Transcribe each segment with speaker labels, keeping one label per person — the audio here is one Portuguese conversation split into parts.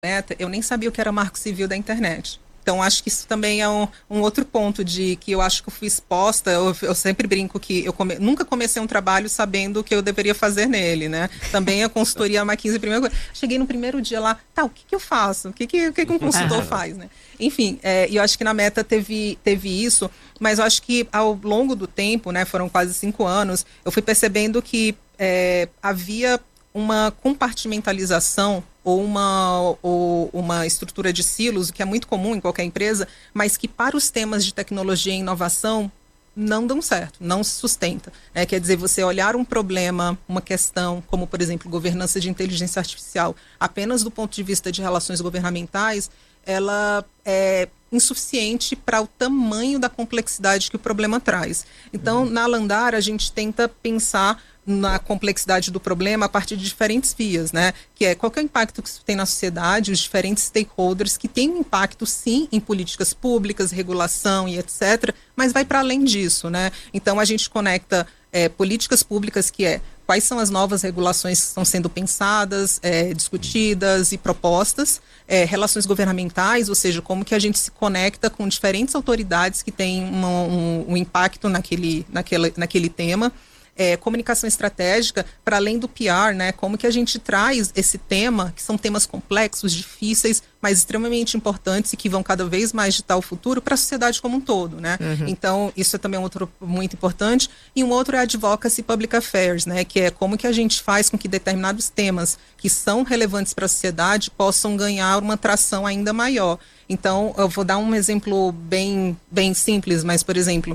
Speaker 1: Meta, eu nem sabia o que era Marco Civil da internet. Então, acho que isso também é um outro ponto de que eu acho que eu fui exposta. Eu sempre brinco que nunca comecei um trabalho sabendo o que eu deveria fazer nele, né? Também a consultoria McKinsey, primeira coisa. Cheguei no primeiro dia lá, o que eu faço? O que um consultor faz, né? Enfim, e eu acho que na Meta teve isso, mas eu acho que ao longo do tempo, né, foram quase 5 anos, eu fui percebendo que havia uma compartimentalização ou uma estrutura de silos, o que é muito comum em qualquer empresa, mas que para os temas de tecnologia e inovação não dão certo, não se sustenta. Quer dizer, você olhar um problema, uma questão, como por exemplo, governança de inteligência artificial, apenas do ponto de vista de relações governamentais, ela é insuficiente para o tamanho da complexidade que o problema traz. Então, na Alandar, a gente tenta pensar na complexidade do problema a partir de diferentes vias, né? Que é qual que é o impacto que isso tem na sociedade, os diferentes stakeholders que têm um impacto, sim, em políticas públicas, regulação e etc., mas vai para além disso, né? Então, a gente conecta políticas públicas, que quais são as novas regulações que estão sendo pensadas, discutidas e propostas, relações governamentais, ou seja, como que a gente se conecta com diferentes autoridades que têm um impacto naquele tema, comunicação estratégica, para além do PR, né? Como que a gente traz esse tema, que são temas complexos, difíceis, mas extremamente importantes e que vão cada vez mais ditar o futuro para a sociedade como um todo, né? Então, isso é também um outro muito importante. E um outro é Advocacy Public Affairs, né? Que é como que a gente faz com que determinados temas que são relevantes para a sociedade possam ganhar uma tração ainda maior. Então, eu vou dar um exemplo bem simples, mas, por exemplo,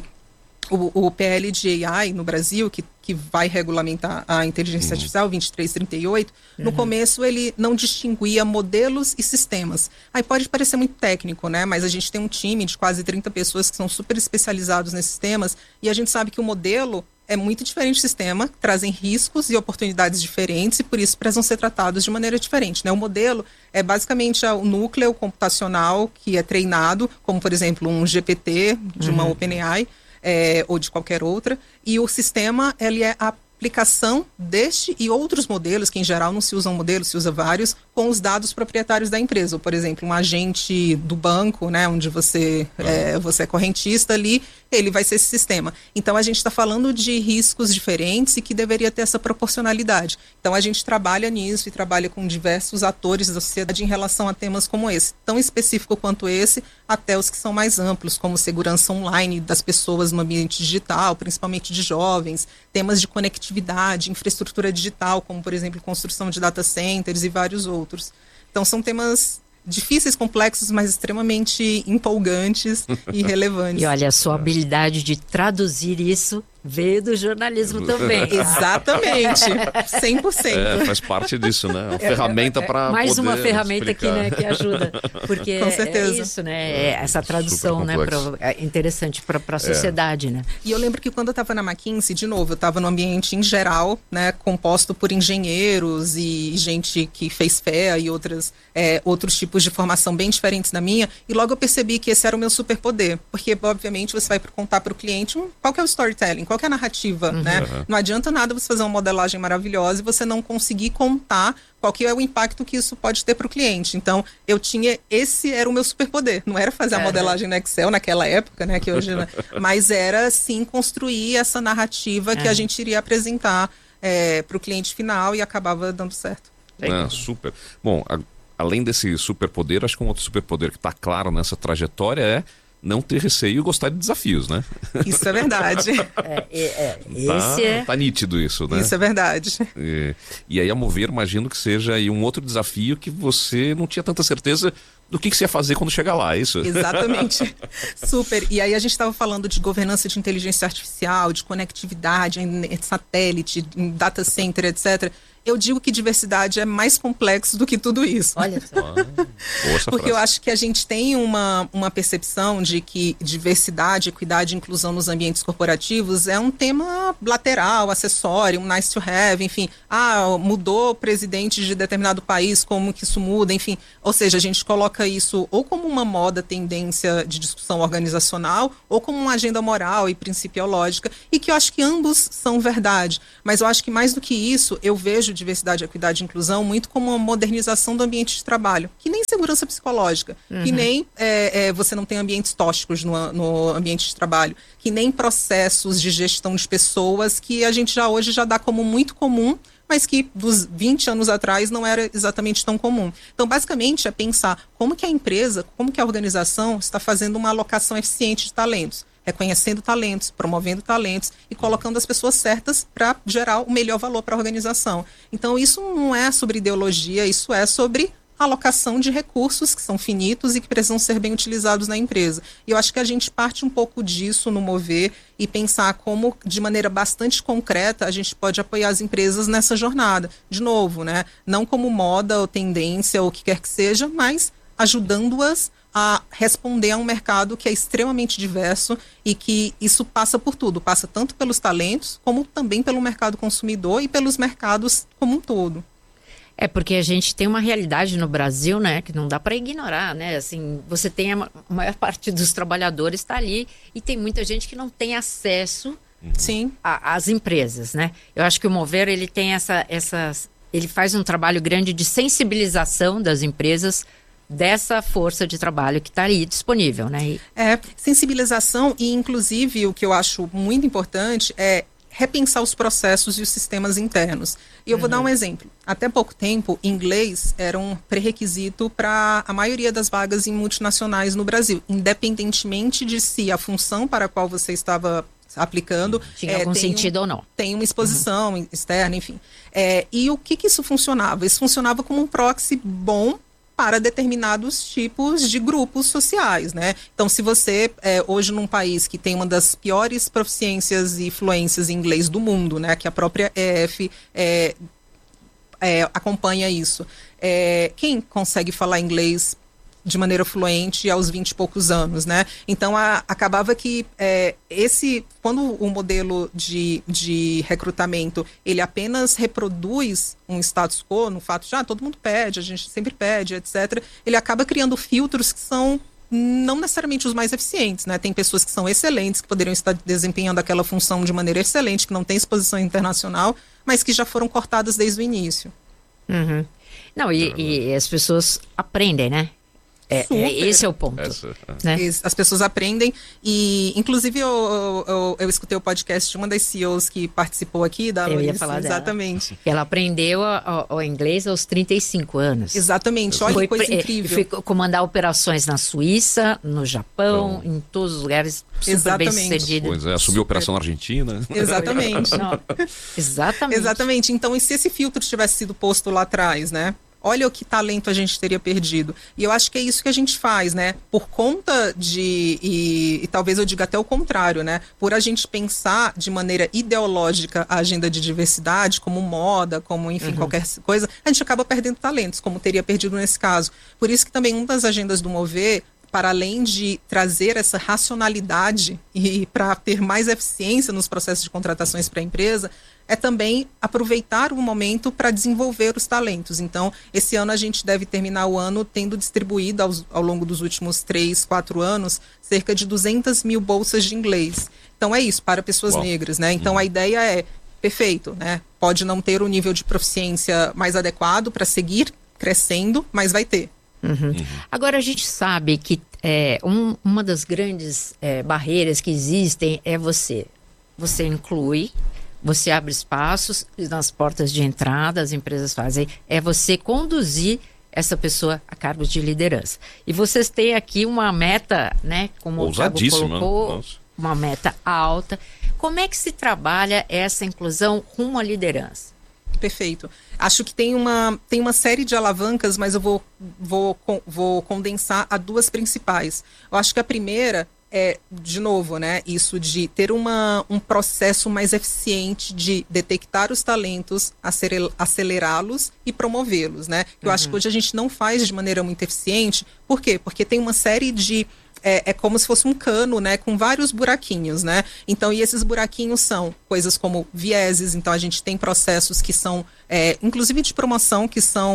Speaker 1: o PL de AI no Brasil, que vai regulamentar a inteligência artificial, 2338, no começo ele não distinguia modelos e sistemas. Aí pode parecer muito técnico, né? Mas a gente tem um time de quase 30 pessoas que são super especializados nesses temas, e a gente sabe que o modelo é muito diferente do sistema, trazem riscos e oportunidades diferentes, e por isso precisam ser tratados de maneira diferente, né? O modelo é basicamente o núcleo computacional que é treinado, como por exemplo um GPT de uma OpenAI, ou de qualquer outra, e o sistema ele é a aplicação deste e outros modelos, que em geral não se usam modelos, se usa vários, com os dados proprietários da empresa. Ou, por exemplo, um agente do banco, né, onde você é correntista ali, ele vai ser esse sistema. Então, a gente está falando de riscos diferentes e que deveria ter essa proporcionalidade. Então, a gente trabalha nisso e trabalha com diversos atores da sociedade em relação a temas como esse, tão específico quanto esse, até os que são mais amplos, como segurança online das pessoas no ambiente digital, principalmente de jovens, temas de conectividade, infraestrutura digital, como, por exemplo, construção de data centers e vários outros. Então, são temas difíceis, complexos, mas extremamente empolgantes e relevantes.
Speaker 2: E olha, a sua habilidade de traduzir isso veio do jornalismo também.
Speaker 1: Exatamente, 100%.
Speaker 3: Faz parte disso, né? Uma ferramenta para
Speaker 2: mais
Speaker 3: poder
Speaker 2: uma ferramenta aqui, né, que ajuda. Porque
Speaker 1: com certeza.
Speaker 2: É isso, né? Essa tradução, né, é interessante para a sociedade, né?
Speaker 1: E eu lembro que quando eu estava na McKinsey, de novo, eu estava no ambiente em geral, né, composto por engenheiros e gente que fez FEA e outros tipos de formação bem diferentes da minha, e logo eu percebi que esse era o meu superpoder, porque obviamente você vai contar para o cliente qual que é o storytelling, qual que é a narrativa, né? Não adianta nada você fazer uma modelagem maravilhosa e você não conseguir contar qual que é o impacto que isso pode ter para o cliente. Então, esse era o meu superpoder. Não era fazer a modelagem no Excel naquela época, né? Que hoje, mas era, sim, construir essa narrativa que a gente iria apresentar para o cliente final e acabava dando certo.
Speaker 3: Super. Bom, além desse superpoder, acho que um outro superpoder que está claro nessa trajetória é não ter receio e gostar de desafios, né?
Speaker 1: Isso é verdade.
Speaker 3: Tá nítido isso, né?
Speaker 1: Isso é verdade.
Speaker 3: E aí, a Mover, imagino que seja aí um outro desafio que você não tinha tanta certeza do que você ia fazer quando chegar lá, é isso?
Speaker 1: Exatamente. Super. E aí a gente estava falando de governança de inteligência artificial, de conectividade, em satélite, em data center, etc. Eu digo que diversidade é mais complexo do que tudo isso.
Speaker 2: Olha só.
Speaker 1: Porque eu acho que a gente tem uma percepção de que diversidade, equidade e inclusão nos ambientes corporativos é um tema lateral, acessório, um nice to have, enfim. Mudou o presidente de determinado país, como que isso muda, enfim. Ou seja, a gente coloca coloca isso ou como uma moda, tendência de discussão organizacional, ou como uma agenda moral e principiológica, e que eu acho que ambos são verdade. Mas eu acho que mais do que isso, eu vejo diversidade, equidade e inclusão muito como uma modernização do ambiente de trabalho, que nem segurança psicológica, que nem você não tem ambientes tóxicos no ambiente de trabalho, que nem processos de gestão de pessoas que a gente hoje já dá como muito comum, mas que dos 20 anos atrás não era exatamente tão comum. Então, basicamente, é pensar como que a empresa, como que a organização está fazendo uma alocação eficiente de talentos, reconhecendo talentos, promovendo talentos e colocando as pessoas certas para gerar o melhor valor para a organização. Então, isso não é sobre ideologia, isso é sobre alocação de recursos que são finitos e que precisam ser bem utilizados na empresa. E eu acho que a gente parte um pouco disso no Mover e pensar como, de maneira bastante concreta, a gente pode apoiar as empresas nessa jornada. De novo, né? Não como moda ou tendência ou o que quer que seja, mas ajudando-as a responder a um mercado que é extremamente diverso e que isso passa por tudo. Passa tanto pelos talentos, como também pelo mercado consumidor e pelos mercados como um todo.
Speaker 2: É porque a gente tem uma realidade no Brasil, né, que não dá para ignorar, né? Assim, você tem a maior parte dos trabalhadores está ali e tem muita gente que não tem acesso
Speaker 1: Sim.
Speaker 2: às empresas, né? Eu acho que o Mover, ele tem ele faz um trabalho grande de sensibilização das empresas dessa força de trabalho que está ali disponível, né?
Speaker 1: Sensibilização e, inclusive, o que eu acho muito importante é repensar os processos e os sistemas internos. E eu vou dar um exemplo. Até pouco tempo, inglês era um pré-requisito para a maioria das vagas em multinacionais no Brasil, independentemente de se a função para a qual você estava aplicando
Speaker 2: tinha algum sentido ou não.
Speaker 1: Tem uma exposição externa, enfim. E o que isso funcionava? Isso funcionava como um proxy bom para determinados tipos de grupos sociais, né? Então, se você, hoje num país que tem uma das piores proficiências e fluências em inglês do mundo, né? Que a própria EF acompanha isso. Quem consegue falar inglês de maneira fluente aos 20 e poucos anos, né? Então, acabava que quando o modelo de recrutamento, ele apenas reproduz um status quo, no fato de, todo mundo pede, a gente sempre pede, etc., ele acaba criando filtros que são não necessariamente os mais eficientes, né? Tem pessoas que são excelentes, que poderiam estar desempenhando aquela função de maneira excelente, que não tem exposição internacional, mas que já foram cortadas desde o início.
Speaker 2: Não, e as pessoas aprendem, né? Esse é o ponto. Né?
Speaker 1: As pessoas aprendem e, inclusive, eu escutei o podcast de uma das CEOs que participou aqui, da
Speaker 2: Eu ia falar dela.
Speaker 1: Exatamente.
Speaker 2: Ela aprendeu o inglês aos 35 anos.
Speaker 1: Exatamente, olha que coisa incrível.
Speaker 2: Foi comandar operações na Suíça, no Japão, em todos os lugares, super bem sucedido.
Speaker 3: Pois assumiu a operação na Argentina.
Speaker 1: Exatamente.
Speaker 2: Exatamente.
Speaker 1: Exatamente. Então, e se esse filtro tivesse sido posto lá atrás, né? Olha o que talento a gente teria perdido. E eu acho que é isso que a gente faz, né? Por conta e talvez eu diga até o contrário, né? Por a gente pensar de maneira ideológica a agenda de diversidade, como moda, como, enfim, qualquer coisa, a gente acaba perdendo talentos, como teria perdido nesse caso. Por isso que também uma das agendas do Mover, para além de trazer essa racionalidade e para ter mais eficiência nos processos de contratações para a empresa, é também aproveitar o momento para desenvolver os talentos. Então, esse ano a gente deve terminar o ano tendo distribuído ao longo dos últimos 3, 4 anos, cerca de 200 mil bolsas de inglês. Então, é isso, para pessoas negras, né? Então, a ideia é, perfeito, né? Pode não ter o nível de proficiência mais adequado para seguir crescendo, mas vai ter.
Speaker 2: Agora, a gente sabe que uma das grandes barreiras que existem é você inclui, você abre espaços nas portas de entrada, as empresas fazem, é você conduzir essa pessoa a cargos de liderança. E vocês têm aqui uma meta, né, como o Thiago colocou, uma meta alta. Como é que se trabalha essa inclusão rumo à liderança?
Speaker 1: Perfeito. Acho que tem uma série de alavancas, mas eu vou condensar a duas principais. Eu acho que a primeira é, de novo, né, isso de ter um processo mais eficiente de detectar os talentos, acelerá-los e promovê-los, né? Eu acho que hoje a gente não faz de maneira muito eficiente. Por quê? Porque tem uma série de... É como se fosse um cano, né, com vários buraquinhos, né? Então, e esses buraquinhos são coisas como vieses. Então, a gente tem processos que são, inclusive de promoção, que são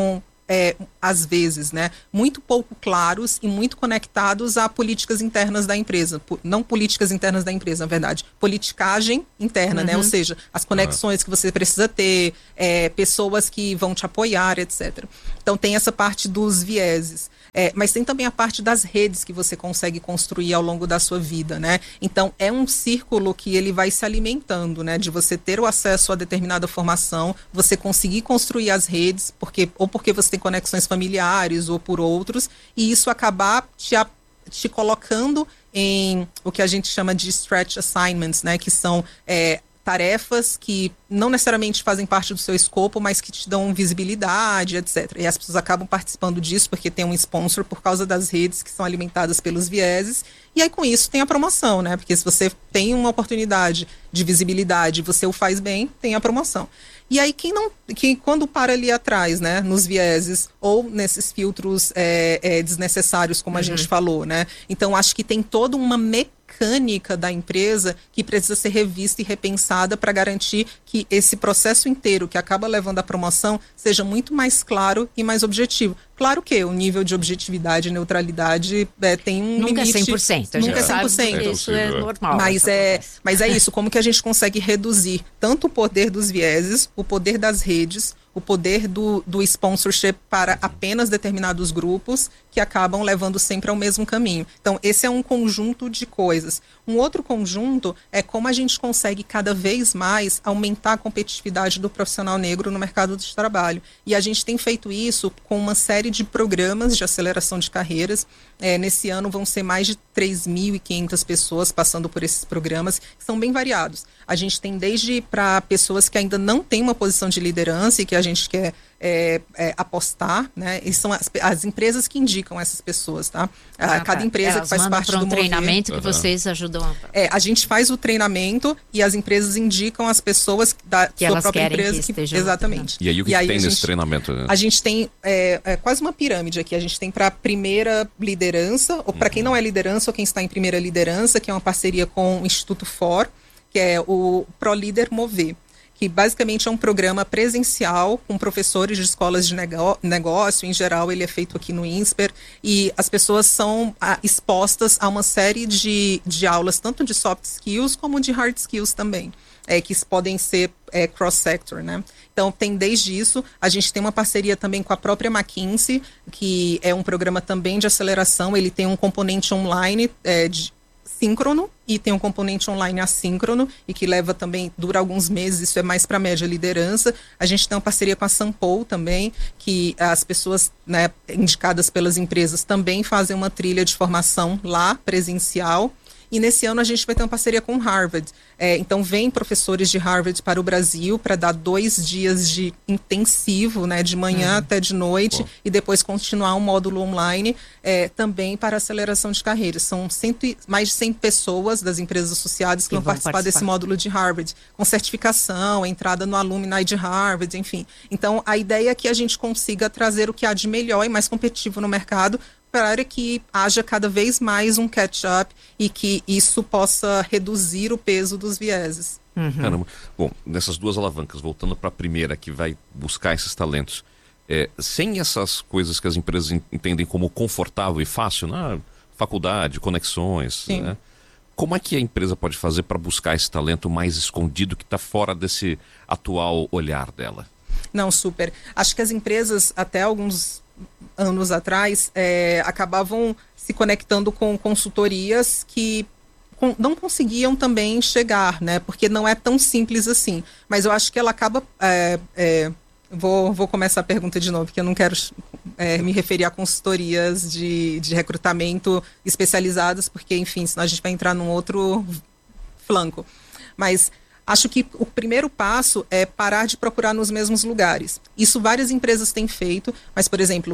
Speaker 1: às vezes, né, muito pouco claros e muito conectados a políticas internas da empresa. Não políticas internas da empresa, na verdade, politicagem interna, né, ou seja, as conexões que você precisa ter, pessoas que vão te apoiar, etc. Então tem essa parte dos vieses. Mas tem também a parte das redes que você consegue construir ao longo da sua vida, né? Então, é um círculo que ele vai se alimentando, né? De você ter o acesso a determinada formação, você conseguir construir as redes, ou porque você tem conexões familiares ou por outros, e isso acabar te colocando em o que a gente chama de stretch assignments, né? Que são tarefas que não necessariamente fazem parte do seu escopo, mas que te dão visibilidade, etc. E as pessoas acabam participando disso porque tem um sponsor por causa das redes que são alimentadas pelos vieses. E aí, com isso, tem a promoção, né? Porque se você tem uma oportunidade de visibilidade, você o faz bem, tem a promoção. E aí, quem quando para ali atrás, né, nos vieses ou nesses filtros desnecessários, como a gente falou, né? Então, acho que tem toda uma mecânica da empresa que precisa ser revista e repensada para garantir que esse processo inteiro que acaba levando à promoção seja muito mais claro e mais objetivo. Claro que o nível de objetividade e neutralidade tem um
Speaker 2: nunca
Speaker 1: limite.
Speaker 2: Nunca é 100%.
Speaker 1: Nunca é 100%.
Speaker 2: Isso é normal.
Speaker 1: Mas é isso, como que a gente consegue reduzir tanto o poder dos vieses, o poder das redes, o poder do sponsorship para apenas determinados grupos que acabam levando sempre ao mesmo caminho. Então, esse é um conjunto de coisas. Um outro conjunto é como a gente consegue cada vez mais aumentar a competitividade do profissional negro no mercado de trabalho. E a gente tem feito isso com uma série de programas de aceleração de carreiras. Nesse ano vão ser mais de 3.500 pessoas passando por esses programas, que são bem variados. A gente tem desde para pessoas que ainda não têm uma posição de liderança e que a gente quer apostar, né? E são as empresas que indicam essas pessoas, tá? Cada empresa que faz parte do
Speaker 2: treinamento que vocês ajudam.
Speaker 1: A gente faz o treinamento e as empresas indicam as pessoas da
Speaker 2: que
Speaker 1: sua
Speaker 2: elas
Speaker 1: própria empresa
Speaker 2: que estejam.
Speaker 1: Exatamente.
Speaker 3: E aí o que tem nesse treinamento?
Speaker 1: A gente tem quase uma pirâmide aqui. A gente tem para primeira liderança, ou para quem não é liderança, ou quem está em primeira liderança, que é uma parceria com o Instituto FOR, que é o ProLíder Mover, que basicamente é um programa presencial com professores de escolas de negócio. Em geral, ele é feito aqui no INSPER, e as pessoas são expostas a uma série de aulas, tanto de soft skills como de hard skills também, que podem ser cross-sector, né? Então, tem desde isso. A gente tem uma parceria também com a própria McKinsey, que é um programa também de aceleração. Ele tem um componente online síncrono e tem um componente online assíncrono e que dura alguns meses. Isso é mais para média liderança. A gente tem uma parceria com a Sampo também, que as pessoas, né, indicadas pelas empresas também fazem uma trilha de formação lá, presencial. E nesse ano a gente vai ter uma parceria com Harvard. Então vem professores de Harvard para o Brasil para dar 2 dias de intensivo, né, de manhã até de noite, e depois continuar um módulo online também para aceleração de carreiras. São mais de 100 pessoas das empresas associadas que vão participar desse módulo de Harvard, com certificação, entrada no Alumni de Harvard, enfim. Então a ideia é que a gente consiga trazer o que há de melhor e mais competitivo no mercado, para que haja cada vez mais um catch-up e que isso possa reduzir o peso dos vieses.
Speaker 3: Caramba. Bom, nessas duas alavancas, voltando para a primeira, que vai buscar esses talentos, sem essas coisas que as empresas entendem como confortável e fácil, na faculdade, conexões, né? Como é que a empresa pode fazer para buscar esse talento mais escondido que está fora desse atual olhar dela?
Speaker 1: Não, super. Acho que as empresas, até alguns anos atrás, acabavam se conectando com consultorias que não conseguiam também chegar, né? Porque não é tão simples assim. Mas eu acho que ela acaba... Vou começar a pergunta de novo, porque eu não quero me referir a consultorias de recrutamento especializadas, porque, enfim, senão a gente vai entrar num outro flanco. Mas... acho que o primeiro passo é parar de procurar nos mesmos lugares. Isso várias empresas têm feito, mas, por exemplo,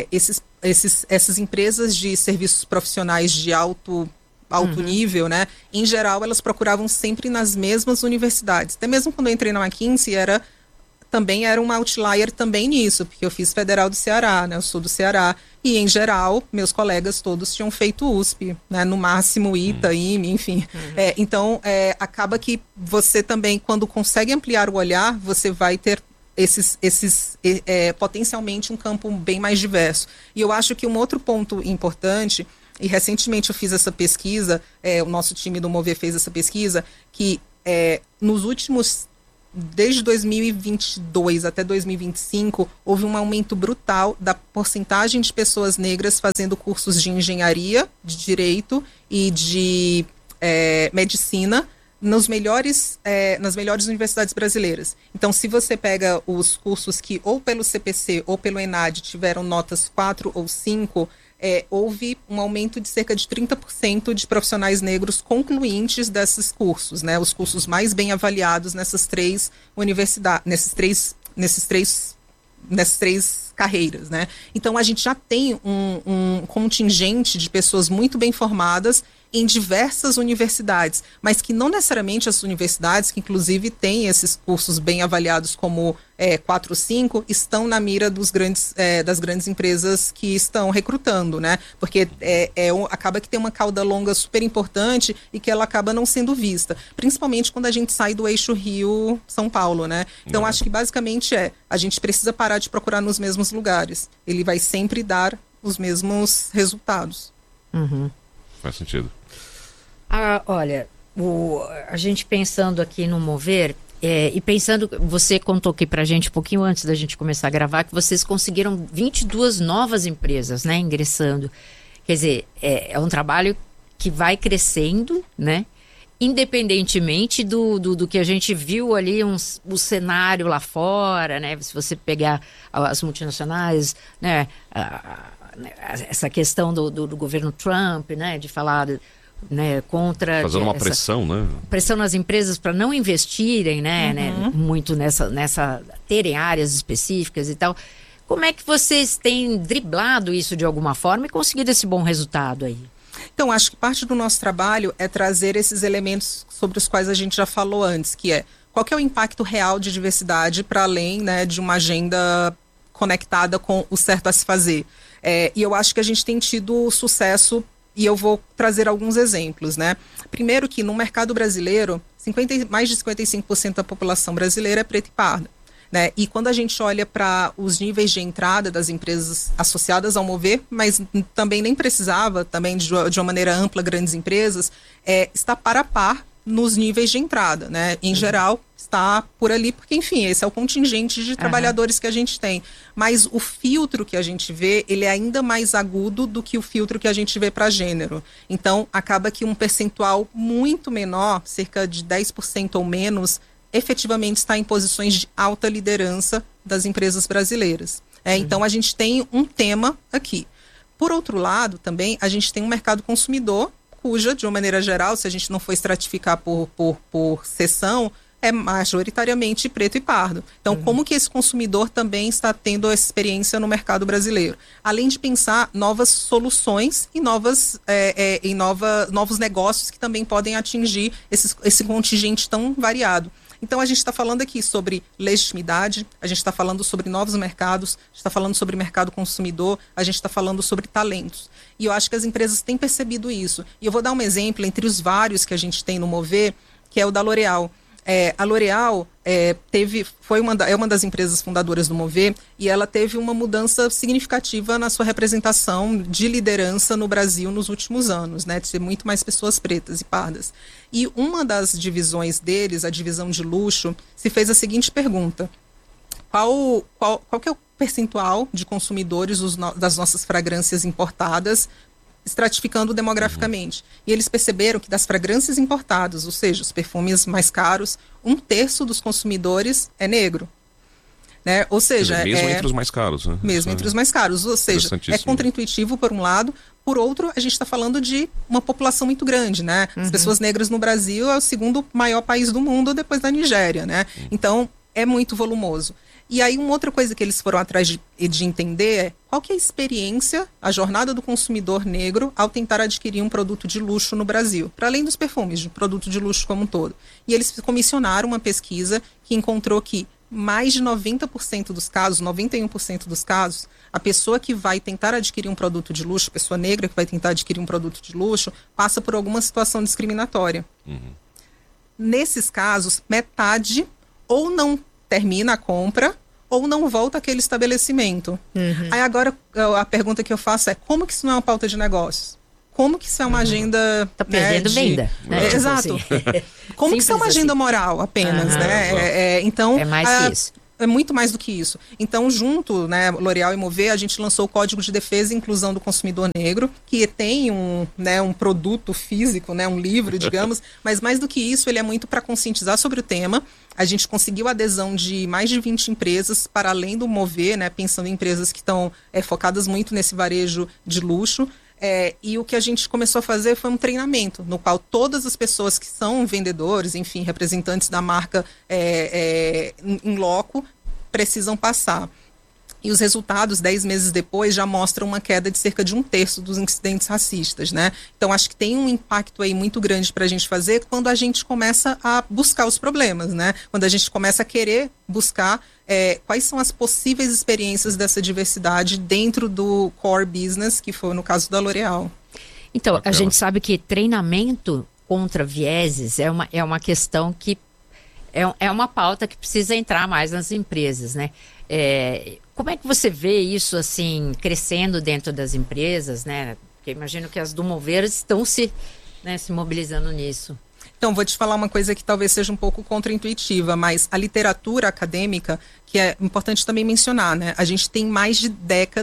Speaker 1: essas empresas de serviços profissionais de alto nível, né? Em geral, elas procuravam sempre nas mesmas universidades. Até mesmo quando eu entrei na McKinsey, também era um outlier também nisso, porque eu fiz Federal do Ceará, né? Eu sou do Ceará. E, em geral, meus colegas todos tinham feito USP, né? No máximo ITA, IME, enfim. Então, acaba que você também, quando consegue ampliar o olhar, você vai ter potencialmente um campo bem mais diverso. E eu acho que um outro ponto importante, e recentemente eu fiz essa pesquisa, o nosso time do Mover fez essa pesquisa, que nos últimos, desde 2022 até 2025, houve um aumento brutal da porcentagem de pessoas negras fazendo cursos de engenharia, de direito e de medicina, nas melhores universidades brasileiras. Então, se você pega os cursos que ou pelo CPC ou pelo ENAD tiveram notas 4 ou 5, houve um aumento de cerca de 30% de profissionais negros concluintes desses cursos, né? Os cursos mais bem avaliados nessas três universidades, nessas três carreiras, né? Então, a gente já tem um contingente de pessoas muito bem formadas em diversas universidades, mas que não necessariamente as universidades, que inclusive têm esses cursos bem avaliados como 4 ou 5, estão na mira das grandes empresas que estão recrutando, né? Porque acaba que tem uma cauda longa super importante e que ela acaba não sendo vista, principalmente quando a gente sai do eixo Rio-São Paulo, né? Então, acho que basicamente a gente precisa parar de procurar nos mesmos lugares. Ele vai sempre dar os mesmos resultados.
Speaker 2: Uhum.
Speaker 3: Faz sentido.
Speaker 2: Olha, a gente pensando aqui no Mover, e pensando, você contou aqui pra gente um pouquinho antes da gente começar a gravar, que vocês conseguiram 22 novas empresas, né, ingressando. Quer dizer, é um trabalho que vai crescendo, né, independentemente do que a gente viu ali, o cenário lá fora, né, se você pegar as multinacionais, né, essa questão do governo Trump, né, de falar... Né, contra
Speaker 3: fazendo uma pressão, né?
Speaker 2: Pressão nas empresas para não investirem, né, muito terem áreas específicas e tal. Como é que vocês têm driblado isso de alguma forma e conseguido esse bom resultado aí?
Speaker 1: Então, acho que parte do nosso trabalho é trazer esses elementos sobre os quais a gente já falou antes, que qual que é o impacto real de diversidade para além, né, de uma agenda conectada com o certo a se fazer. E eu acho que a gente tem tido sucesso. E eu vou trazer alguns exemplos, né? Primeiro que no mercado brasileiro, mais de 55% da população brasileira é preta e parda, né? E quando a gente olha para os níveis de entrada das empresas associadas ao Mover, mas também nem precisava, também de uma maneira ampla, grandes empresas, está par a par nos níveis de entrada, né? Em geral, está por ali, porque, enfim, esse é o contingente de trabalhadores que a gente tem. Mas o filtro que a gente vê, ele é ainda mais agudo do que o filtro que a gente vê para gênero. Então, acaba que um percentual muito menor, cerca de 10% ou menos, efetivamente está em posições de alta liderança das empresas brasileiras. Então, a gente tem um tema aqui. Por outro lado, também, a gente tem um mercado consumidor, cuja, de uma maneira geral, se a gente não for estratificar por seção, é majoritariamente preto e pardo. Então, como que esse consumidor também está tendo essa experiência no mercado brasileiro? Além de pensar novas soluções e novos negócios que também podem atingir esse contingente tão variado. Então, a gente está falando aqui sobre legitimidade, a gente está falando sobre novos mercados, a gente está falando sobre mercado consumidor, a gente está falando sobre talentos. E eu acho que as empresas têm percebido isso. E eu vou dar um exemplo entre os vários que a gente tem no Mover, que é o da L'Oréal. A L'Oréal é uma das empresas fundadoras do Mover e ela teve uma mudança significativa na sua representação de liderança no Brasil nos últimos anos, né, de ter muito mais pessoas pretas e pardas. E uma das divisões deles, a divisão de luxo, se fez a seguinte pergunta: qual que é o percentual de consumidores das nossas fragrâncias importadas, estratificando demograficamente? E eles perceberam que das fragrâncias importadas, ou seja, os perfumes mais caros, 1/3 dos consumidores é negro. Né? Ou seja,
Speaker 3: mesmo entre os mais caros, né?
Speaker 1: Mesmo entre os mais caros. Ou seja, é contraintuitivo por um lado, por outro, a gente está falando de uma população muito grande, né? As pessoas negras no Brasil é o segundo maior país do mundo depois da Nigéria, né? Então, é muito volumoso. E aí, uma outra coisa que eles foram atrás de entender é qual que é a experiência, a jornada do consumidor negro ao tentar adquirir um produto de luxo no Brasil, para além dos perfumes, de produto de luxo como um todo. E eles comissionaram uma pesquisa que encontrou que mais de 90% dos casos, 91% dos casos, a pessoa que vai tentar adquirir um produto de luxo, a pessoa negra que vai tentar adquirir um produto de luxo, passa por alguma situação discriminatória. Nesses casos, metade ou não termina a compra, ou não volta àquele estabelecimento. Aí agora a pergunta que eu faço é, como que isso não é uma pauta de negócios? Como que isso é uma agenda...
Speaker 2: Tá perdendo venda. Né?
Speaker 1: Exato.
Speaker 2: Assim.
Speaker 1: Como que isso é uma agenda moral apenas, né? Então,
Speaker 2: é mais que isso.
Speaker 1: É muito mais do que isso. Então, junto, né, L'Oréal e Mover, a gente lançou o Código de Defesa e Inclusão do Consumidor Negro, que tem um produto físico, né, um livro, digamos, mas mais do que isso, ele é muito para conscientizar sobre o tema. A gente conseguiu a adesão de mais de 20 empresas, para além do Mover, né, pensando em empresas que estão focadas muito nesse varejo de luxo. E o que a gente começou a fazer foi um treinamento, no qual todas as pessoas que são vendedores, enfim, representantes da marca em loco, precisam passar. E os resultados, 10 meses depois, já mostram uma queda de cerca de 1/3 dos incidentes racistas, né? Então, acho que tem um impacto aí muito grande para a gente fazer quando a gente começa a buscar os problemas, né? Quando a gente começa a querer buscar quais são as possíveis experiências dessa diversidade dentro do core business, que foi no caso da L'Oréal.
Speaker 2: Então, a gente sabe que treinamento contra vieses é uma questão que é uma pauta que precisa entrar mais nas empresas, né? Como é que você vê isso, assim, crescendo dentro das empresas, né? Porque imagino que as do Mover estão se mobilizando nisso.
Speaker 1: Então, vou te falar uma coisa que talvez seja um pouco contraintuitiva, mas a literatura acadêmica, que é importante também mencionar, né? A gente tem mais de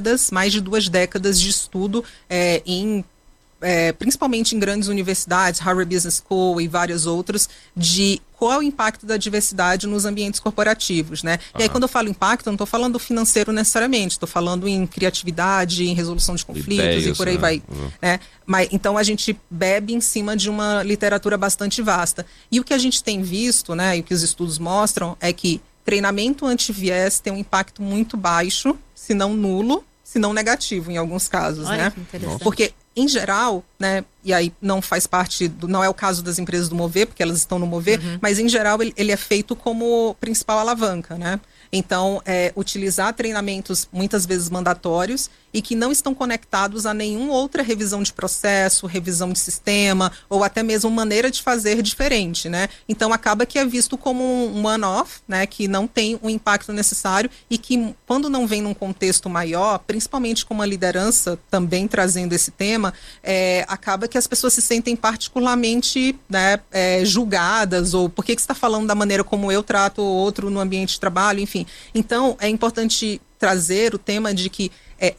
Speaker 1: 2 décadas de estudo principalmente em grandes universidades, Harvard Business School e várias outras, de qual é o impacto da diversidade nos ambientes corporativos, né? E aí, quando eu falo impacto, eu não estou falando financeiro necessariamente, estou falando em criatividade, em resolução de conflitos, ideias, e por aí vai. Né? Mas, então, a gente bebe em cima de uma literatura bastante vasta. E o que a gente tem visto, né, e o que os estudos mostram, é que treinamento anti-viés tem um impacto muito baixo, se não nulo, se não negativo em alguns casos.
Speaker 2: Olha,
Speaker 1: né?
Speaker 2: Que interessante.
Speaker 1: Porque em geral, né, e aí não faz parte, não é o caso das empresas do Mover, porque elas estão no Mover, mas em geral ele é feito como principal alavanca, né? Então, utilizar treinamentos muitas vezes mandatórios e que não estão conectados a nenhuma outra revisão de processo, revisão de sistema ou até mesmo maneira de fazer diferente, né? Então, acaba que é visto como um one-off, né? Que não tem o impacto necessário e que, quando não vem num contexto maior, principalmente com uma liderança também trazendo esse tema, acaba que as pessoas se sentem particularmente, né, julgadas, ou por que você está falando da maneira como eu trato o outro no ambiente de trabalho, enfim. Então, é importante trazer o tema de que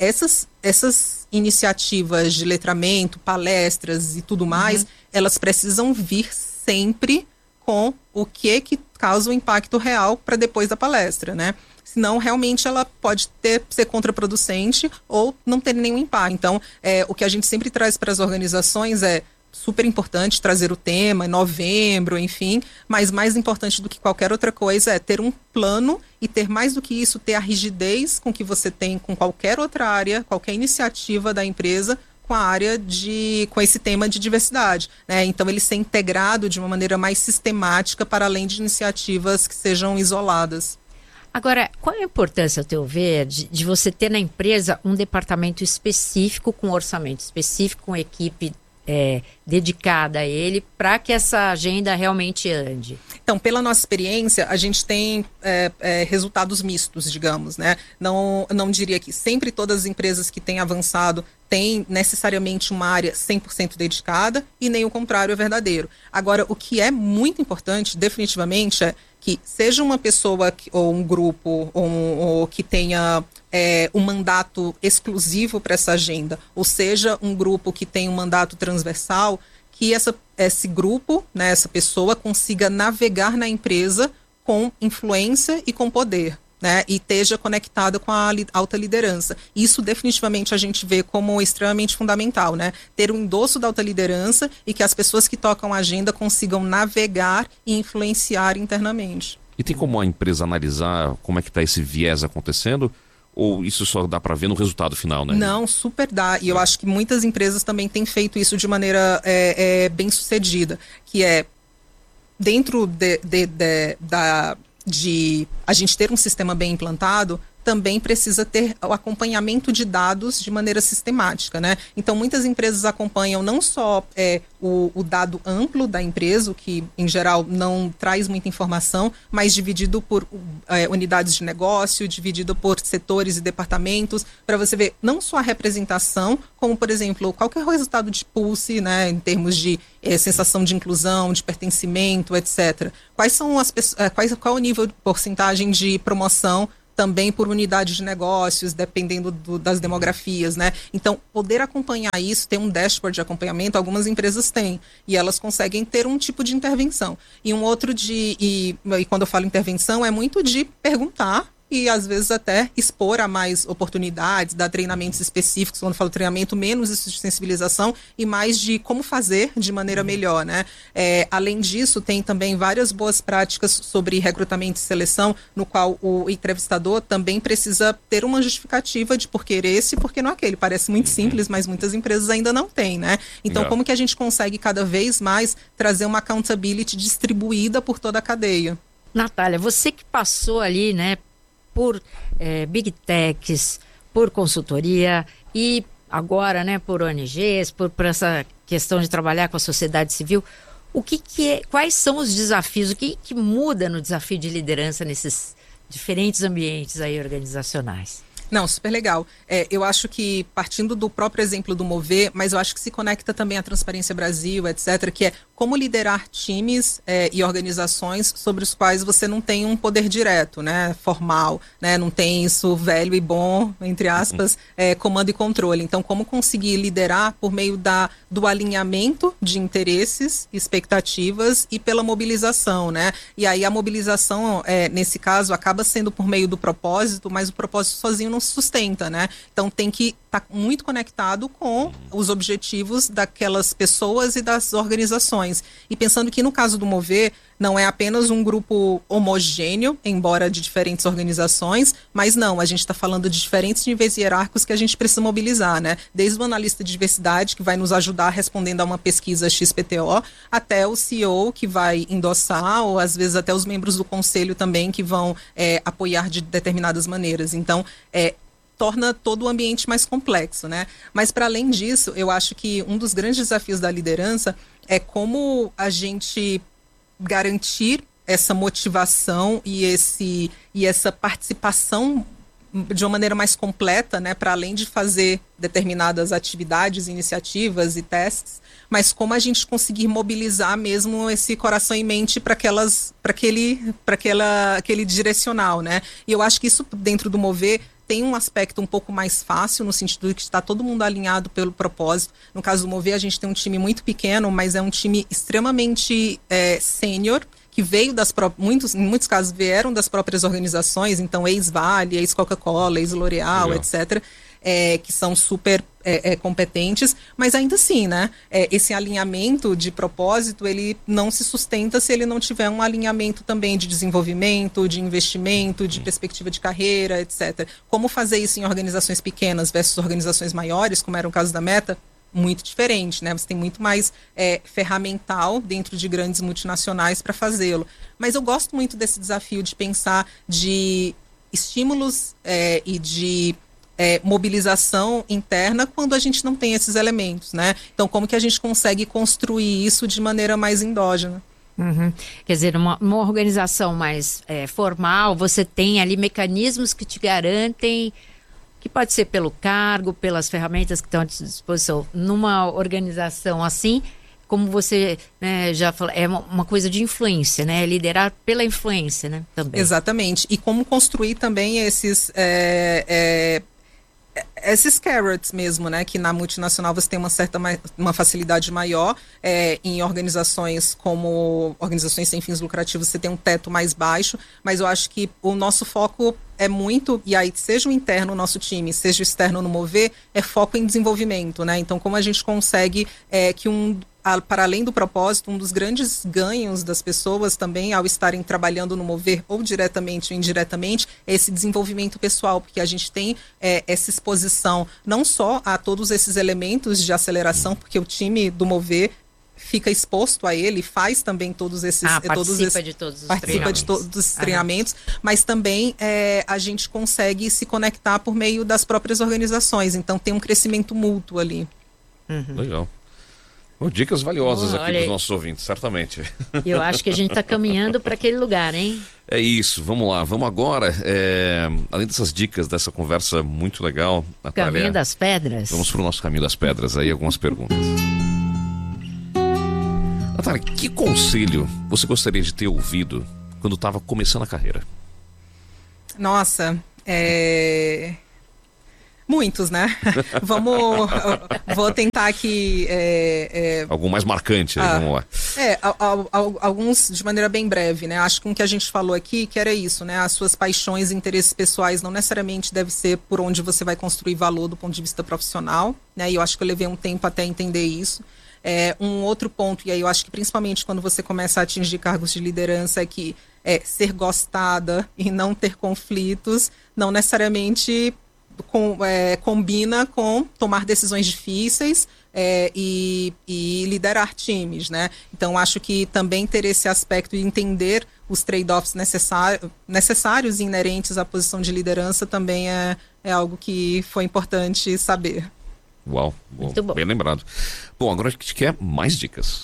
Speaker 1: essas iniciativas de letramento, palestras e tudo mais, elas precisam vir sempre com o que causa o impacto real para depois da palestra, né? Senão, realmente, ela pode ser contraproducente ou não ter nenhum impacto. Então, o que a gente sempre traz para as organizações é super importante trazer o tema, em novembro, enfim, mas mais importante do que qualquer outra coisa é ter um plano e ter mais do que isso, ter a rigidez com que você tem com qualquer outra área, qualquer iniciativa da empresa com a área com esse tema de diversidade, né? Então ele ser integrado de uma maneira mais sistemática para além de iniciativas que sejam isoladas.
Speaker 2: Agora, qual é a importância, ao teu ver, de você ter na empresa um departamento específico, com orçamento específico, com equipe dedicada a ele, para que essa agenda realmente ande?
Speaker 1: Então, pela nossa experiência, a gente tem resultados mistos, digamos, né? Não diria que sempre todas as empresas que têm avançado têm necessariamente uma área 100% dedicada e nem o contrário é verdadeiro. Agora, o que é muito importante, definitivamente, é que seja uma pessoa ou um grupo ou que tenha um mandato exclusivo para essa agenda, ou seja, um grupo que tem um mandato transversal, que esse grupo, né, essa pessoa consiga navegar na empresa com influência e com poder, né, e esteja conectada com a alta liderança. Isso definitivamente a gente vê como extremamente fundamental, né? Ter um endosso da alta liderança e que as pessoas que tocam a agenda consigam navegar e influenciar internamente.
Speaker 3: E tem como a empresa analisar como é que está esse viés acontecendo? Ou isso só dá para ver no resultado final, né?
Speaker 1: Não, super dá. E eu acho que muitas empresas também têm feito isso de maneira bem sucedida, que é dentro de a gente ter um sistema bem implantado, também precisa ter o acompanhamento de dados de maneira sistemática, né? Então, muitas empresas acompanham não só o dado amplo da empresa, o que, em geral, não traz muita informação, mas dividido por unidades de negócio, dividido por setores e departamentos, para você ver não só a representação, como, por exemplo, qual que é o resultado de Pulse, né, em termos de sensação de inclusão, de pertencimento, etc. Quais são qual é o nível de porcentagem de promoção também por unidade de negócios, dependendo das demografias, né? Então, poder acompanhar isso, ter um dashboard de acompanhamento, algumas empresas têm, e elas conseguem ter um tipo de intervenção. E um outro e quando eu falo intervenção, é muito de perguntar e, às vezes, até expor a mais oportunidades, dar treinamentos específicos. Quando eu falo treinamento, menos isso de sensibilização e mais de como fazer de maneira melhor, né? Além disso, tem também várias boas práticas sobre recrutamento e seleção, no qual o entrevistador também precisa ter uma justificativa de por que esse e por que não aquele. Parece muito simples, mas muitas empresas ainda não têm, né? Então, como que a gente consegue cada vez mais trazer uma accountability distribuída por toda a cadeia?
Speaker 2: Natália, você que passou ali, né, por Big Techs, por consultoria e agora, né, por ONGs, por essa questão de trabalhar com a sociedade civil, quais são os desafios, o que muda no desafio de liderança nesses diferentes ambientes aí organizacionais?
Speaker 1: Não, super legal. Eu acho que, partindo do próprio exemplo do Mover, mas eu acho que se conecta também à Transparência Brasil, etc., que é como liderar times e organizações sobre os quais você não tem um poder direto, né, formal, né, não tem isso velho e bom, entre aspas, comando e controle. Então, como conseguir liderar por meio do alinhamento de interesses, expectativas e pela mobilização, né? E aí a mobilização, nesse caso, acaba sendo por meio do propósito, mas o propósito sozinho não se sustenta, né? Então tem que estar muito conectado com os objetivos daquelas pessoas e das organizações. E pensando que no caso do Mover, não é apenas um grupo homogêneo, embora de diferentes organizações, mas não, a gente está falando de diferentes níveis hierárquicos que a gente precisa mobilizar, né? Desde o analista de diversidade, que vai nos ajudar respondendo a uma pesquisa XPTO, até o CEO, que vai endossar, ou às vezes até os membros do conselho também, que vão apoiar de determinadas maneiras. Então, torna todo o ambiente mais complexo, né? Mas, para além disso, eu acho que um dos grandes desafios da liderança é como a gente garantir essa motivação e essa participação de uma maneira mais completa, né, para além de fazer determinadas atividades, iniciativas e testes, mas como a gente conseguir mobilizar mesmo esse coração e mente para aquele direcional, né? E eu acho que isso dentro do Mover tem um aspecto um pouco mais fácil, no sentido de que está todo mundo alinhado pelo propósito. No caso do Mover, a gente tem um time muito pequeno, mas é um time extremamente sênior, que veio em muitos casos vieram das próprias organizações, então ex-Vale, ex-Coca-Cola, ex-L'Oréal, etc., que são super competentes, mas ainda assim, né, esse alinhamento de propósito, ele não se sustenta se ele não tiver um alinhamento também de desenvolvimento, de investimento, de perspectiva de carreira, etc. Como fazer isso em organizações pequenas versus organizações maiores, como era o caso da Meta? Muito diferente, né? Você tem muito mais ferramental dentro de grandes multinacionais para fazê-lo. Mas eu gosto muito desse desafio de pensar de estímulos e de mobilização interna quando a gente não tem esses elementos, né? Então, como que a gente consegue construir isso de maneira mais endógena?
Speaker 2: Uhum. Quer dizer, uma organização mais formal, você tem ali mecanismos que te garantem, que pode ser pelo cargo, pelas ferramentas que estão à disposição. Numa organização assim, como você, né, já falou, é uma coisa de influência, né? Liderar pela influência, né? Também.
Speaker 1: Exatamente. E como construir também esses carrots mesmo, né, que na multinacional você tem uma facilidade maior, em organizações como organizações sem fins lucrativos você tem um teto mais baixo, mas eu acho que o nosso foco é muito, e aí seja o interno, o nosso time, seja o externo no Mover, é foco em desenvolvimento, né, então como a gente consegue para além do propósito, um dos grandes ganhos das pessoas também ao estarem trabalhando no Mover, ou diretamente ou indiretamente, é esse desenvolvimento pessoal, porque a gente tem essa exposição não só a todos esses elementos de aceleração, porque o time do Mover fica exposto a ele, faz também todos esses...
Speaker 2: participa de todos os treinamentos.
Speaker 1: Participa de todos os treinamentos, mas também a gente consegue se conectar por meio das próprias organizações, então tem um crescimento mútuo ali.
Speaker 3: Legal. Dicas valiosas aqui para os nossos ouvintes, certamente.
Speaker 2: Eu acho que a gente está caminhando para aquele lugar, hein?
Speaker 3: É isso, vamos lá. Vamos agora, além dessas dicas, dessa conversa muito legal, Natália,
Speaker 2: Caminho das Pedras.
Speaker 3: Vamos para o nosso Caminho das Pedras, aí algumas perguntas. Natália, que conselho você gostaria de ter ouvido quando estava começando a carreira?
Speaker 1: Nossa, muitos, né? Vou tentar aqui...
Speaker 3: Algum mais marcante aí, vamos lá.
Speaker 1: Alguns de maneira bem breve, né? Acho que o que a gente falou aqui, que era isso, né? As suas paixões e interesses pessoais não necessariamente deve ser por onde você vai construir valor do ponto de vista profissional, né? E eu acho que eu levei um tempo até entender isso. Um outro ponto, e aí eu acho que principalmente quando você começa a atingir cargos de liderança, é que ser gostada e não ter conflitos não necessariamente combina com tomar decisões difíceis e liderar times, né? Então acho que também ter esse aspecto e entender os trade-offs necessários e inerentes à posição de liderança também é algo que foi importante saber.
Speaker 3: Uau,
Speaker 2: muito bom.
Speaker 3: Bem lembrado. Bom, agora a gente quer mais dicas.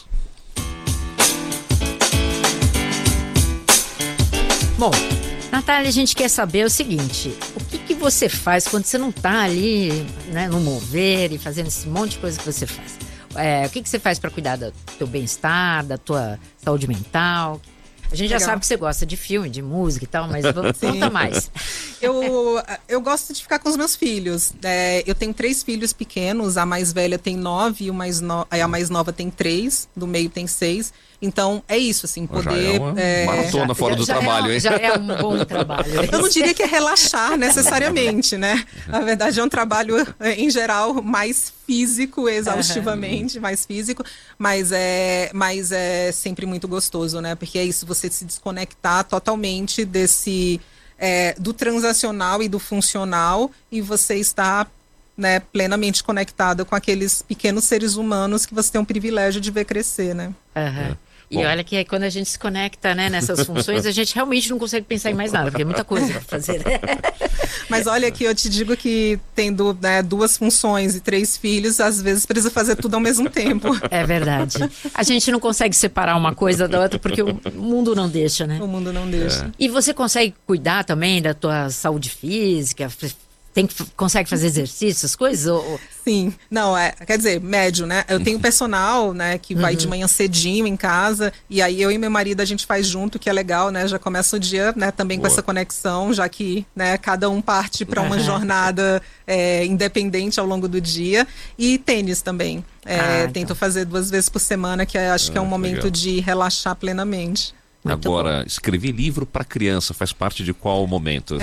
Speaker 2: Bom, Natália, a gente quer saber o seguinte: o que você faz quando você não está ali, né, no mover e fazendo esse monte de coisa que você faz? O que você faz para cuidar do teu bem-estar, da tua saúde mental? A gente já sabe que você gosta de filme, de música e tal, mas conta mais.
Speaker 1: Eu gosto de ficar com os meus filhos. Eu tenho 3 filhos pequenos, a mais velha tem 9 e a mais nova tem 3, do meio tem 6. Então, é isso, assim, poder...
Speaker 3: Já é uma maratona fora do trabalho, hein?
Speaker 2: Já é um bom trabalho.
Speaker 1: Eu não diria que é relaxar necessariamente, né? Na verdade, é um trabalho, em geral, mais físico, exaustivamente, mais físico, mas é sempre muito gostoso, né? Porque é isso, você se desconectar totalmente do transacional e do funcional, e você está, né, plenamente conectada com aqueles pequenos seres humanos que você tem o privilégio de ver crescer, né?
Speaker 2: E olha que quando a gente se conecta, né, nessas funções, a gente realmente não consegue pensar em mais nada, porque é muita coisa para fazer.
Speaker 1: Mas olha que eu te digo que tendo, né, 2 funções e 3 filhos, às vezes precisa fazer tudo ao mesmo tempo.
Speaker 2: É verdade. A gente não consegue separar uma coisa da outra porque o mundo não deixa, né?
Speaker 1: O mundo não deixa.
Speaker 2: E você consegue cuidar também da tua saúde física? Consegue fazer exercício, essas coisas?
Speaker 1: Sim, não, quer dizer, médio, né? Eu tenho personal, né, que vai de manhã cedinho em casa, e aí eu e meu marido a gente faz junto, que é legal, né? Já começa o dia, né, também com essa conexão, já que, né, cada um parte para uma jornada independente ao longo do dia. E tênis também. Tento fazer 2 vezes por semana, que acho que é um momento legal de relaxar plenamente.
Speaker 3: Muito agora, bom. Escrever livro para criança faz parte de qual momento?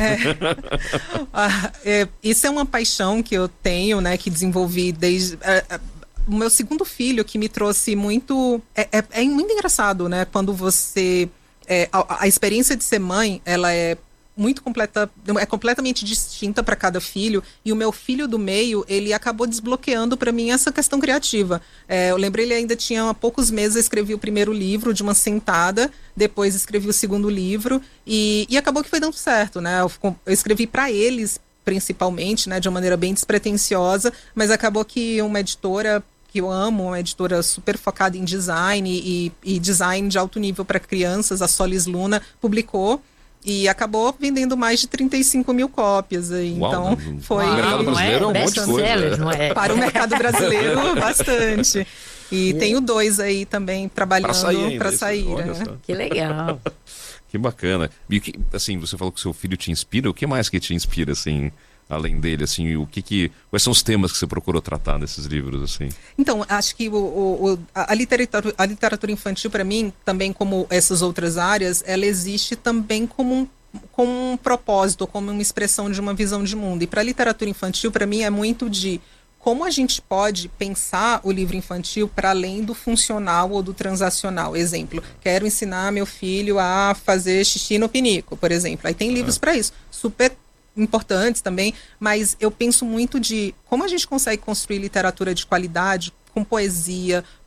Speaker 1: Isso é uma paixão que eu tenho, né, que desenvolvi desde... o meu segundo filho, que me trouxe muito... É muito engraçado, né, quando você... a experiência de ser mãe, ela é completamente distinta para cada filho, e o meu filho do meio, ele acabou desbloqueando para mim essa questão criativa. Eu lembrei, ele ainda tinha há poucos meses, eu escrevi o primeiro livro de uma sentada, depois escrevi o segundo livro, e acabou que foi dando certo, né? Eu escrevi para eles, principalmente, né, de uma maneira bem despretensiosa, mas acabou que uma editora que eu amo, uma editora super focada em design e design de alto nível para crianças, a Solis Luna, publicou. E acabou vendendo mais de 35 mil cópias. Uau, então, foi...
Speaker 3: No mercado brasileiro é um monte de coisa.
Speaker 2: Não é?
Speaker 1: Para o mercado brasileiro, bastante. E tenho 2 aí também trabalhando para sair.
Speaker 2: Que legal.
Speaker 3: Que bacana. E assim, você falou que seu filho te inspira. O que mais que te inspira, assim, além dele? Assim, quais são os temas que você procurou tratar nesses livros, assim? Então,
Speaker 1: acho que a literatura infantil, para mim, também como essas outras áreas, ela existe também como um propósito, como uma expressão de uma visão de mundo. E para a literatura infantil, para mim, é muito de como a gente pode pensar o livro infantil para além do funcional ou do transacional. Exemplo, quero ensinar meu filho a fazer xixi no pinico, por exemplo. Aí tem livros para isso, super importantes também, mas eu penso muito de como a gente consegue construir literatura de qualidade com poesia,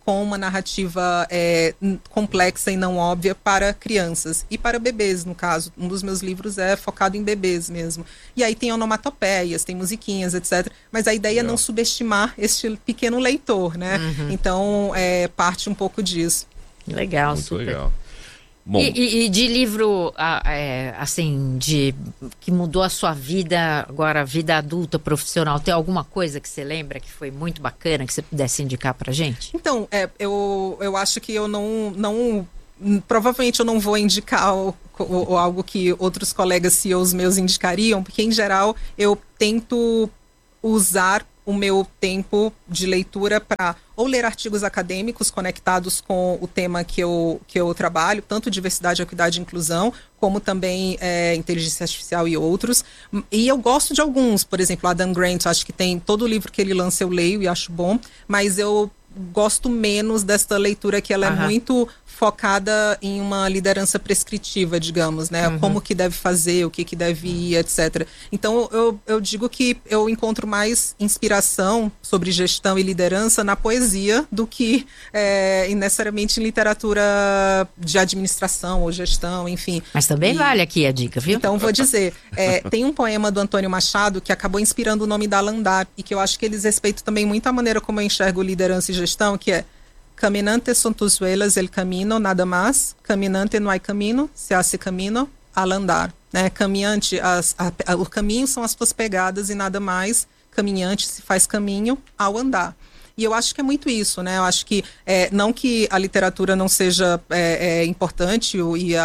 Speaker 1: com uma narrativa complexa e não óbvia para crianças e para bebês, no caso. Um dos meus livros é focado em bebês mesmo. E aí tem onomatopeias, tem musiquinhas, etc. Mas a ideia é não subestimar este pequeno leitor, né? Então, parte um pouco disso.
Speaker 2: Legal,
Speaker 3: Muito
Speaker 2: super.
Speaker 3: legal. Bom,
Speaker 2: E de livro, assim, que mudou a sua vida, agora vida adulta, profissional, tem alguma coisa que você lembra que foi muito bacana, que você pudesse indicar pra gente?
Speaker 1: Então, eu acho que eu não provavelmente eu não vou indicar algo que outros colegas CEOs meus indicariam, porque em geral eu tento usar o meu tempo de leitura para ou ler artigos acadêmicos conectados com o tema que eu trabalho, tanto diversidade, equidade e inclusão, como também inteligência artificial e outros. E eu gosto de alguns, por exemplo, Adam Grant, acho que tem todo o livro que ele lança eu leio e acho bom, mas eu gosto menos desta leitura que ela é muito focada em uma liderança prescritiva, digamos, né? Como que deve fazer, o que deve ir, etc. Então, eu digo que eu encontro mais inspiração sobre gestão e liderança na poesia do que necessariamente em literatura de administração ou gestão, enfim.
Speaker 2: Mas também vale aqui a dica, viu?
Speaker 1: Então, vou dizer, tem um poema do Antônio Machado que acabou inspirando o nome da Landar e que eu acho que eles respeitam também muito a maneira como eu enxergo liderança e gestão, que é Caminante son tus velas el camino, nada más. Caminante no hay camino, se hace camino al andar. Né? Caminhante, o caminho são as tuas pegadas e nada mais. Caminhante se faz caminho ao andar. E eu acho que é muito isso, né? Eu acho que, não que a literatura não seja importante e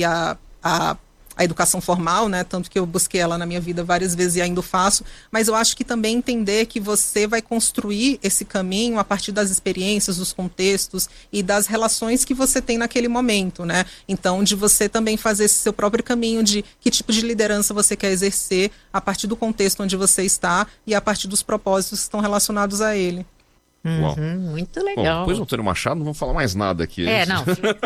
Speaker 1: a educação formal, né? Tanto que eu busquei ela na minha vida várias vezes e ainda faço, mas eu acho que também entender que você vai construir esse caminho a partir das experiências, dos contextos e das relações que você tem naquele momento, né? Então, de você também fazer esse seu próprio caminho de que tipo de liderança você quer exercer a partir do contexto onde você está e a partir dos propósitos que estão relacionados a ele.
Speaker 2: Muito
Speaker 3: bom,
Speaker 2: legal.
Speaker 3: depois do Antônio Machado, não vamos falar mais nada aqui.
Speaker 2: Não.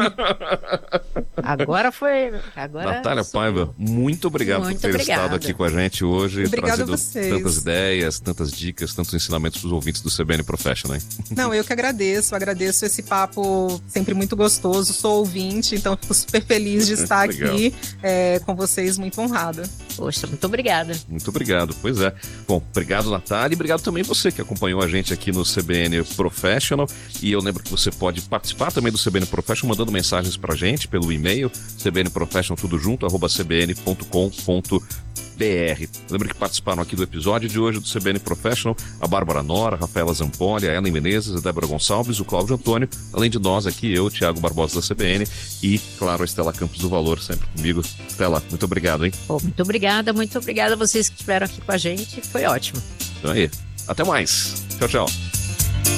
Speaker 2: Agora foi.
Speaker 3: Natália Paiva, muito obrigado por ter estado aqui com a gente hoje,
Speaker 1: Obrigada
Speaker 3: trazido
Speaker 1: a vocês.
Speaker 3: tantas ideias, tantas dicas, tantos ensinamentos para os ouvintes do CBN Professional.
Speaker 1: Não, eu que agradeço esse papo sempre muito gostoso, sou ouvinte, então fico super feliz de estar aqui com vocês, muito honrada.
Speaker 2: Poxa, muito obrigada.
Speaker 3: Muito obrigado, pois é. Bom, obrigado, Natália, e obrigado também você que acompanhou a gente aqui no CBN Professional, e eu lembro que você pode participar também do CBN Professional mandando mensagens pra gente pelo e-mail cbnprofessional tudo junto @cbn.com.br. Lembro que participaram aqui do episódio de hoje do CBN Professional a Bárbara Nora, a Rafaela Zampoli, a Ellen Menezes, a Débora Gonçalves, o Cláudio Antônio, além de nós aqui, eu, Thiago Barbosa da CBN e, claro, a Estela Campos do Valor, sempre comigo. Estela, muito obrigado, hein?
Speaker 2: Muito obrigada a vocês que estiveram aqui com a gente, foi ótimo.
Speaker 3: Então aí, até mais. Tchau, tchau.